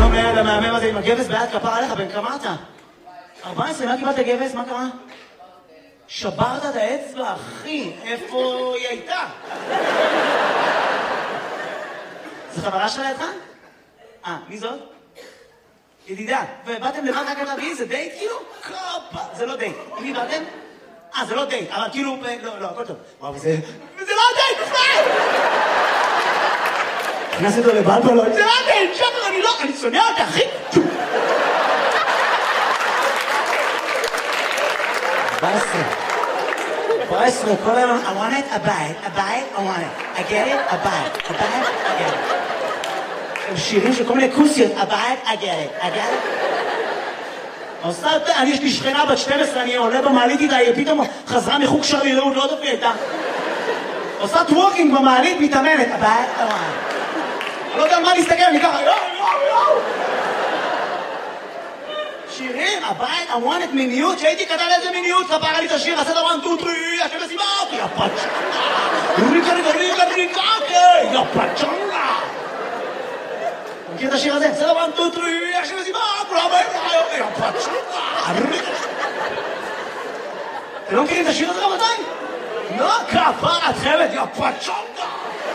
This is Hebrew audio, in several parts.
שלום לילד המהמם הזה עם הגבס ביד, כפר עליך, בן כמה אתה? 14, מה קיבלת גבס? מה קרה? שברת את האצבע, אחי, איפה היא הייתה? זו חברה שלה איתך? מי זאת? ידידה, ובאתם לבד רק על אבי, זה דייט כאילו? זה לא דייט. עם מי באתם? זה לא דייט, אבל כאילו, לא, הכל טוב. וואו, זה לא דייט, בכלל! נכנס איתו לבלבלות, זה לא דייט, שחר, אני שונא אותה, אחי! 14, כל היום, I want it, I buy it, I want it. I get it, I buy it, I get it. הם שירים של כל מיני כוסיות, I buy it, I get it. אני יש לי שכנה בת 12, אני עולה במעלית איתה, היא פתאום חזרה מחוג שרירות, לא יודעת איתה. עושה טוורקינג במעלית, מתאמנת, I buy it, I want it. אני לא יודע על מה להסתכל, אני ככה, יואו. שירים, הבית, I want it מיניות, שהייתי קטן איזה מיניות, ספרה לי את השיר, עשה דבר 1, 2, 3, השם מסיבה, יא פצ'נגה, יא פצ'נגה. מכיר את השיר הזה? עשה דבר 1, 2, 3, השם מסיבה, כולם באים לך, יא פצ'נגה. אתם לא מכירים את השיר הזה רבותיי? לא, כפר את חמת, יא פצ'נגה.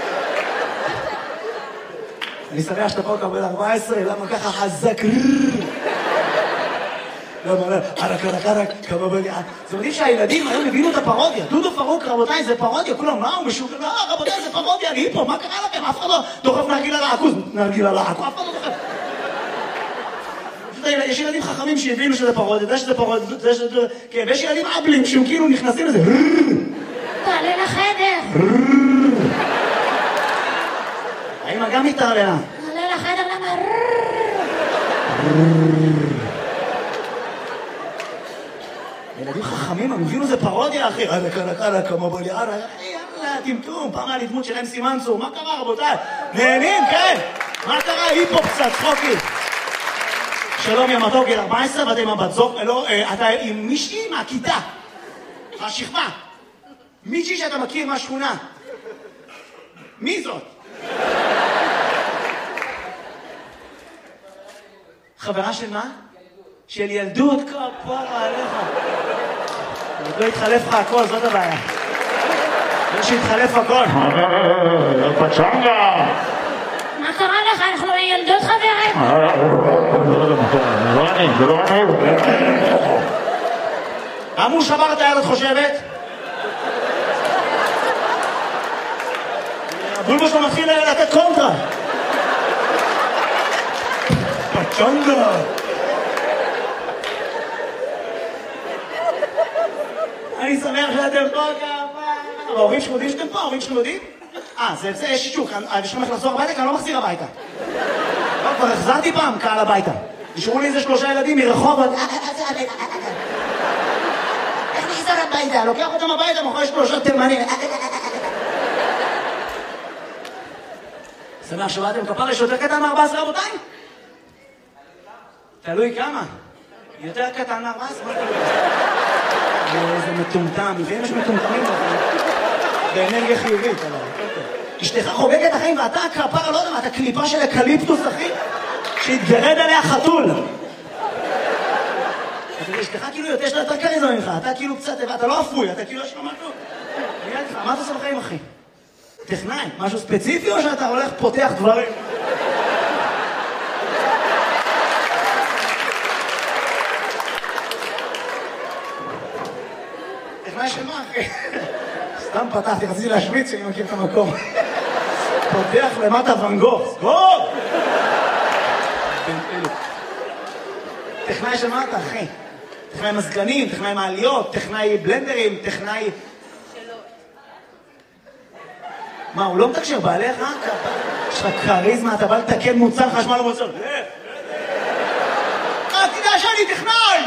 אני שמח שאתה פה קבל 14, למה ככה חזק? למה, ערק, כמה בליעה. זה מדהים שהילדים היום הבינו את הפרודיה. דודו פרוק, רבותיי, זה פרודיה. כולם, מה הוא משוגע? לא, רבותיי, זה פרודיה, אני פה, מה קרה לכם? אף אחד לא דוחף נרגילה לעכו, אף אחד לא דוחף. יש ילדים חכמים שהבינו שזה פרודיה, זה שזה פרודיה, כן, ויש ילדים אבלים שהם כאילו נכנסים לזה. תעלה לחדר. האמא גם מתערללה. תעלה לחדר, למה? ילדים חכמים, הם הבינו זה פרודיה, אחי. קלה, כמה בליעה, יאללה, טמטום, פעם היה לי דמות שלהם סימנסו. מה קרה, רבותיי? נהנים, כן? מה קרה? היפופ קצת, צחוקי. שלום, יא מתוק, גיל 14, ואתה עם הבת זוג, לא, אתה עם מישהי מהכיתה. השכבה. מישהי שאתה מכיר מהשכונה. מי זאת? חברה של מה? של ילדות, כפרה עליך. עוד לא התחלף לך הכל, זאת הבעיה. לא שהתחלף הכל. פצ'נגה! מה קרה לך? אנחנו ילדות חברים. זה לא אני. למה הוא שבר את היד, את חושבת? הבולבו שלו מתחיל לתת קונטרה. פצ'נגה! אני שמח שאתם פה כמה. ההורים שלך יודעים שאתם פה? ההורים שלך יודעים? זה יש שישוק. יש לכם איך לחזור הביתה? כי אני לא מחזיר הביתה. כבר החזרתי פעם קהל הביתה. נשארו לי איזה 3 ילדים מרחובות. איך נחזור הביתה? לוקח אותם הביתה, מאחורי 3 תימנים. שמח שבאתם כפר, יש יותר קטן מ-14 רבותיי? תלוי כמה. יותר קטן מ-14? איזה מטומטם, לפעמים יש מטומטמים באנרגיה חיובית, אבל אשתך חוגגת החיים ואתה כפרה, לא יודע מה, אתה קליפה של אקליפטוס, אחי, שהתגרד עליה חתול. אשתך כאילו יש לה יותר קריזמה ממך, אתה כאילו קצת, אתה לא אפוי, אתה כאילו יש לו משהו. מה אתה עושה בחיים, אחי? טכנאי, משהו ספציפי או שאתה הולך פותח דברים? טכנאי של מה, אחי? סתם פתחתי, רציתי להשוויץ שאני מכיר את המקום. פותח למטה ואן גוך. סגור! טכנאי של מה אתה, אחי? טכנאי מזגנים, טכנאי מעליות, טכנאי בלנדרים, טכנאי... מה, הוא לא מתקשר בעליך? יש לך קריזמה, אתה בא לתקן מוצר חשמל או מוצר. תדע שאני טכנאי!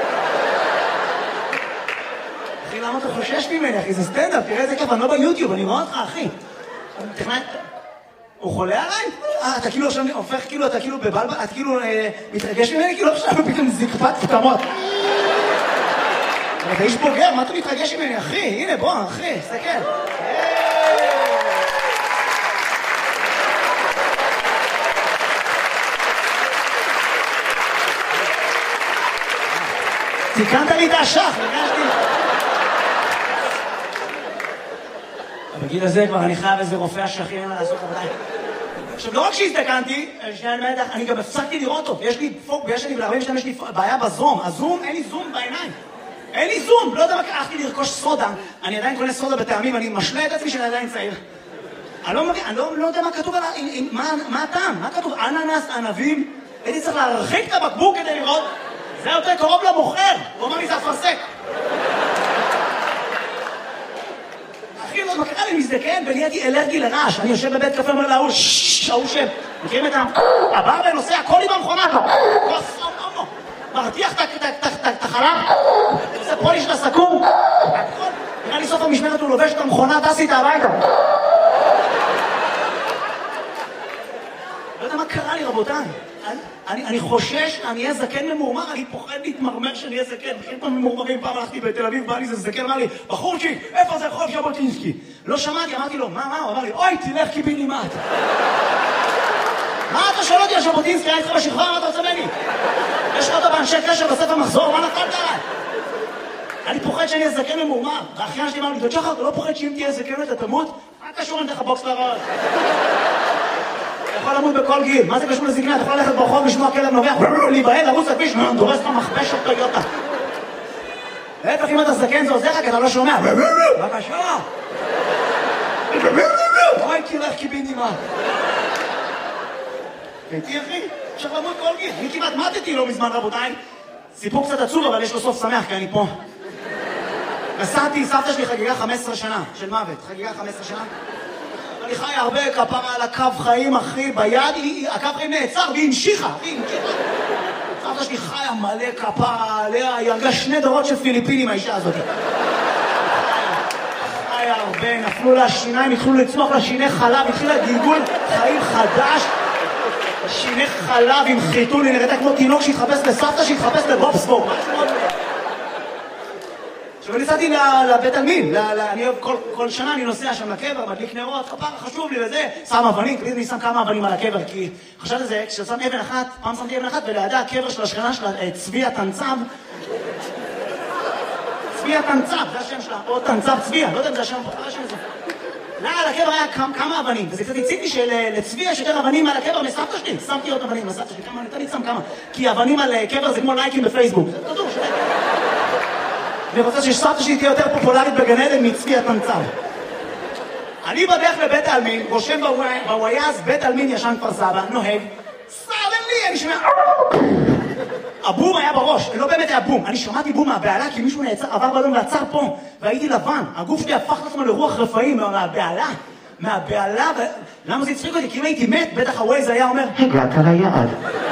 אחי, למה אתה חושש ממני, אחי? זה סטנדאפ, תראה איזה כיף, אני לא ביוטיוב, אני רואה אותך, אחי. טכנאי... הוא חולה עליי? אתה כאילו עכשיו הופך, כאילו, אתה כאילו בבלבל, אתה כאילו מתרגש ממני, כאילו עכשיו פתאום זקפת פתמות. אתה איש בוגר, מה אתה מתרגש ממני, אחי? הנה, בוא, אחי, סתכל. סיכנת לי את האשך, הרגשתי. בגיל הזה כבר אני חייב איזה רופא אשכים לעשות עבודה. עכשיו, לא רק שהזדקנתי, אני גם הפסקתי לראות אותו. יש לי פוק, יש לי בעיה בזום. הזום, אין לי זום בעיניים. אין לי זום. לא יודע מה, הלכתי לרכוש סודה. אני עדיין קונה סודה בטעמים, אני משלה את עצמי שאני עדיין צעיר. אני לא יודע מה כתוב, מה הטעם? מה כתוב? אננס, ענבים. הייתי צריך להרחיק את הבקבוק כדי לראות. זה יותר קרוב למוכר. הוא אמר לי, זה אפרסק. אחי, לא, מה קרה לי מזדקן ונהייתי אלרגי לרעש. אני יושב בבית קפה, אומר להוא, ההוא שם. מכירים את הברמן נוסע, הכל עם המכונה פה. מרתיח את החלב. עושה פוליש לסכו"ם. נראה לי סוף המשמרת הוא לובש את המכונה, טס איתה הביתה. לא יודע מה קרה לי, רבותיי. אני חושש, אני אהיה זקן ממורמר, אני פוחד להתמרמר שאני אהיה זקן. בכלל פעם ממורמרים, פעם הלכתי בתל אביב, בא לי זה זקן, אמר לי, בחורצ'יק, איפה זה רחוב ז'בוטינסקי? לא שמעתי, אמרתי לו, מה? הוא אמר לי, אוי, תלך קיבינימט. מה אתה שואל אותי על ז'בוטינסקי? אני איתך בשכבה, מה אתה רוצה ממני? יש לך אותו באנשי קשר בספר מחזור, מה נפלת עליי? אני פוחד שאני אהיה זקן ממורמר. והאחיין שלי אמר לי, דוד, אתה לא פוחד שאם תהיה זקן אתה תמות? מה קשור אם תלך בוקס לראש? אתה יכול למות בכל גיל, מה זה קשור לזקנה? אתה יכול ללכת ברחוב לשמוע כלב נובח, להיבהל, לרוץ לכביש, דורס לך מכבש של טויוטה. להפך, אם אתה זקן זה עוזר לך, כי אתה לא שומע. בבקשה. אוי, תלך קיבינימט. הייתי אחי, אפשר למות כל גיל. אני כמעט מתתי לא מזמן, רבותיי. סיפור קצת עצוב, אבל יש לו סוף שמח, כי אני פה. נסעתי, סבתא שלי חגיגה 15 שנה של מוות. חגיגה 15 שנה. אני חי הרבה כפרה על הקו חיים, אחי, ביד, הקו חיים נעצר, והיא המשיכה, סבתא שלי חיה מלא כפרה עליה, היא הרגה 2 דורות של פיליפינים, האישה הזאת. חיה הרבה, נפלו לה שיניים, התחילו לצמוח לה שיני חלב, התחילה גלגול חיים חדש, שיני חלב עם חיתול, היא נראתה כמו תינוק שהתחפש לסבתא, שהתחפש לבובסבורג. עכשיו אני נסעתי לבית עלמין, אני אוהב כל שנה אני נוסע שם לקבר, מדליק נרות, כפרה חשוב לי וזה, שם אבנים, תמיד אני שם כמה אבנים על הקבר, כי חשבתי לזה, כששם אבן אחת, פעם שמתי אבן אחת, ולידה הקבר של השכנה שלה, צביה תנצב, צביה תנצב, זה השם שלה, או תנצב צביה, לא יודע אם זה השם, על הקבר היה כמה אבנים, וזה קצת הציג לי שלצביה יש יותר אבנים על הקבר מסבתא שלי, שמתי עוד אבנים לסבתא שלי, כמה, אני שם כמה, כי אבנים על קבר זה כמו לייקים בפייסבוק, זה כתוב, אני רוצה שסבתא שלי תהיה יותר פופולרית בגן עדן מצבי התנצב. אני בדרך לבית העלמין, רושם בוויאז, בית העלמין ישן כפר סבא, נוהג, סדנלי, אני שומע... הבום היה בראש, לא באמת היה בום. אני שמעתי בום מהבעלה, כי מישהו עבר באדום ועצר פה, והייתי לבן. הגוף שלי הפך לעצמו לרוח רפאים מהבעלה, למה זה הצחיק אותי? כי אם הייתי מת, בטח הווייז היה אומר, הגעת ליעד.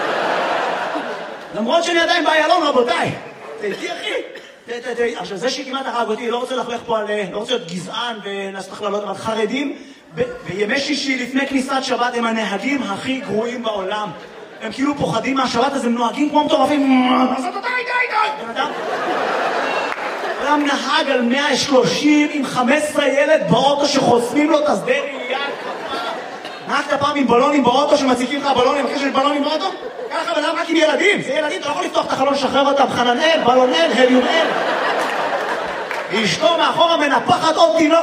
למרות שאני עדיין באיילון, רבותיי. תהייתי אחי. עכשיו זה שכמעט הרג אותי, לא רוצה לחלך פה על, לא רוצה להיות גזען ולעשות הכללות, אבל חרדים בימי שישי לפני כניסת שבת הם הנהגים הכי גרועים בעולם. הם כאילו פוחדים מהשבת, אז הם נוהגים כמו מטורפים. אז אתה די. אדם נהג על 130 עם 15 ילד באוטו שחוסמים לו את השדה ראייה. נהגת פעם עם בלונים באוטו שמציקים לך בלונים, אחרי שיש בלונים באוטו? ככה בלם רק עם ילדים, זה ילדים, אתה לא יכול לפתוח את החלון, שחרר אותם, חננאל, בלונל, הליומאל. ואשתו מאחורה מנפחת עוד תינוק.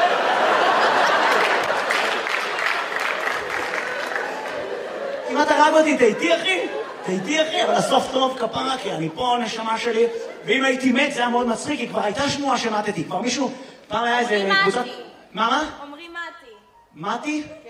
כמעט הרג אותי, תהייתי אחי, אבל הסוף טוב כפרה, כי אני פה נשמה שלי, ואם הייתי מת זה היה מאוד מצחיק, כי כבר הייתה שמועה שמתתי, כבר מישהו, פעם היה איזה קבוצת... מה? אומרים מתי. מתי?